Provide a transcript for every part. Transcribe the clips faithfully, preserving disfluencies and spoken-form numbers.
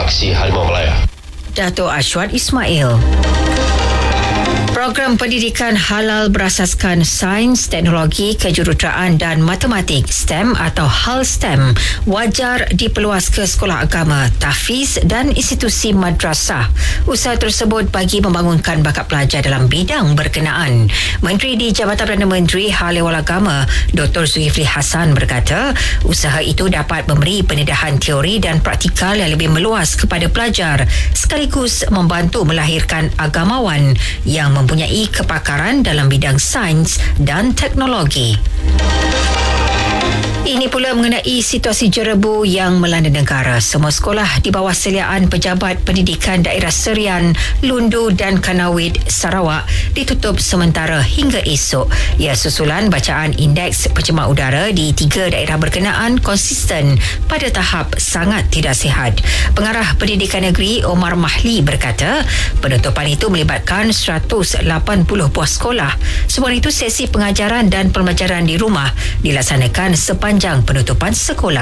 Aksi Harimau Malaya. Dato' Ashwat Ismail. Program pendidikan halal berasaskan sains, teknologi, kejuruteraan dan matematik STEM atau HAL STEM wajar diperluas ke sekolah agama, tahfiz dan institusi madrasah. Usaha tersebut bagi membangunkan bakat pelajar dalam bidang berkenaan. Menteri di Jabatan Perdana Menteri Hal Ehwal Agama Doktor Zulkifli Hassan berkata, usaha itu dapat memberi pendedahan teori dan praktikal yang lebih meluas kepada pelajar sekaligus membantu melahirkan agamawan yang mempunyai kepakaran dalam bidang sains dan teknologi. Ini pula mengenai situasi jerebu yang melanda negara. Semua sekolah di bawah seliaan Pejabat Pendidikan Daerah Serian, Lundu dan Kanawit, Sarawak ditutup sementara hingga esok. Ia susulan bacaan indeks pencemar udara di tiga daerah berkenaan konsisten pada tahap sangat tidak sihat. Pengarah Pendidikan Negeri Omar Mahli berkata, penutupan itu melibatkan seratus lapan puluh buah sekolah. Sebab itu sesi pengajaran dan pembelajaran di rumah dilaksanakan sepanjang penutupan sekolah.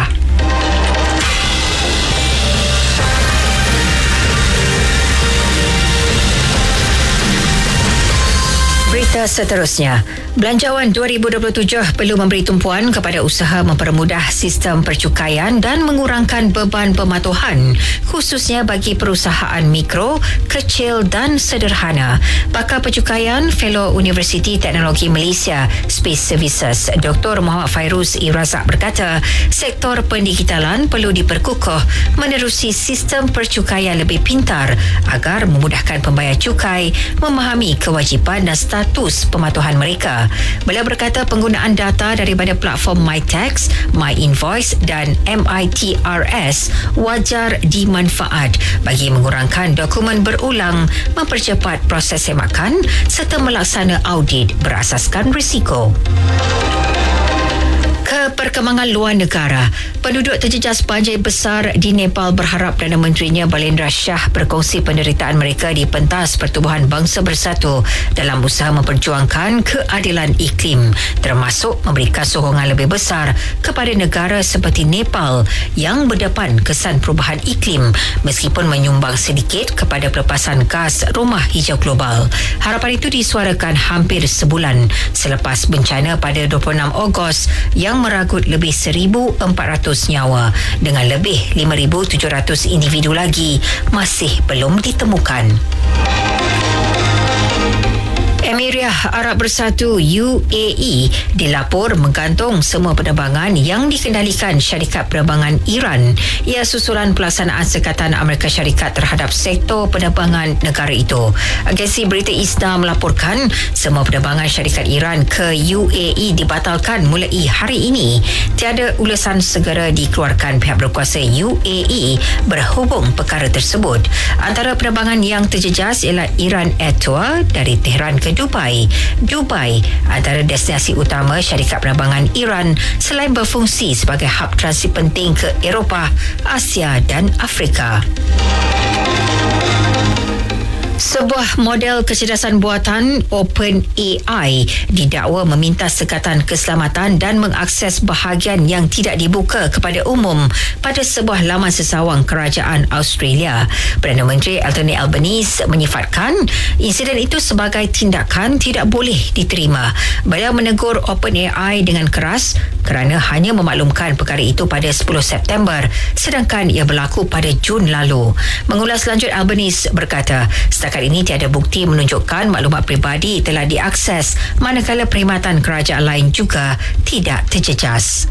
Berita seterusnya, Belanjawan dua ribu dua puluh tujuh perlu memberi tumpuan kepada usaha mempermudah sistem percukaian dan mengurangkan beban pematuhan, khususnya bagi perusahaan mikro, kecil dan sederhana. Pakar Percukaian, Fellow Universiti Teknologi Malaysia Space Services, Doktor Muhammad Fairuz E. Razak berkata, sektor pendigitalan perlu diperkukuh menerusi sistem percukaian lebih pintar agar memudahkan pembayar cukai memahami kewajipan dan status pematuhan mereka. Beliau berkata penggunaan data daripada platform MyTax, MyInvoice dan M I T R S wajar dimanfaat bagi mengurangkan dokumen berulang, mempercepat proses semakan serta melaksana audit berasaskan risiko. Ke perkembangan luar negara, penduduk terjejas banjir besar di Nepal berharap Perdana Menterinya Balendra Shah berkongsi penderitaan mereka di pentas Pertubuhan Bangsa Bersatu dalam usaha memperjuangkan keadilan iklim, termasuk memberikan sokongan lebih besar kepada negara seperti Nepal yang berdepan kesan perubahan iklim meskipun menyumbang sedikit kepada pelepasan gas rumah hijau global. Harapan itu disuarakan hampir sebulan selepas bencana pada dua puluh enam Ogos yang meragut lebih seribu empat ratus nyawa dengan lebih lima ribu tujuh ratus individu lagi masih belum ditemukan. Emirat Arab Bersatu U A E dilapor menggantung semua penerbangan yang dikendalikan syarikat penerbangan Iran. Ia susulan pelaksanaan sekatan Amerika Syarikat terhadap sektor penerbangan negara itu. Agensi berita ISNA melaporkan semua penerbangan syarikat Iran ke U A E dibatalkan mulai hari ini. Tiada ulasan segera dikeluarkan pihak berkuasa U A E berhubung perkara tersebut. Antara penerbangan yang terjejas ialah Iran Air Tour dari Tehran ke Dubai. Dubai antara destinasi utama syarikat penerbangan Iran selain berfungsi sebagai hub transit penting ke Eropah, Asia dan Afrika. Sebuah model kecerdasan buatan OpenAI didakwa meminta sekatan keselamatan dan mengakses bahagian yang tidak dibuka kepada umum pada sebuah laman sesawang kerajaan Australia. Perdana Menteri Anthony Albanese menyifatkan insiden itu sebagai tindakan tidak boleh diterima. Beliau menegur OpenAI dengan keras kerana hanya memaklumkan perkara itu pada sepuluh September sedangkan ia berlaku pada Jun lalu. Mengulas lanjut, Albanese berkata, setakat ini tiada bukti menunjukkan maklumat peribadi telah diakses manakala perkhidmatan kerajaan lain juga tidak terjejas.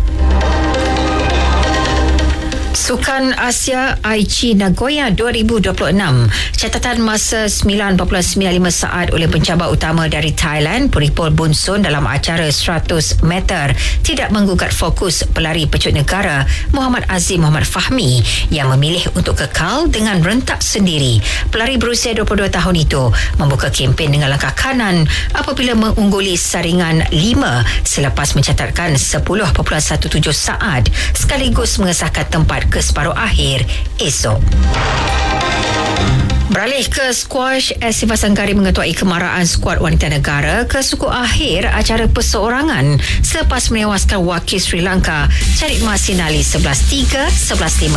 Sukan Asia Aichi Nagoya dua ribu dua puluh enam, catatan masa sembilan perpuluhan sembilan lima saat oleh pencabar utama dari Thailand Puripol Bunsun dalam acara seratus meter tidak menggugat fokus pelari pecut negara Muhammad Azim Muhammad Fahmi yang memilih untuk kekal dengan rentak sendiri. Pelari berusia dua puluh dua tahun itu membuka kempen dengan langkah kanan apabila mengungguli saringan lima selepas mencatatkan sepuluh perpuluhan tujuh belas saat sekaligus mengesahkan tempat ke separuh akhir esok. Beralih ke squash, Siva Sanggari mengetuai kemarahan skuad wanita negara ke suku akhir acara perseorangan selepas menewaskan wakil Sri Lanka Charit Marsinali sebelas tiga, sebelas lima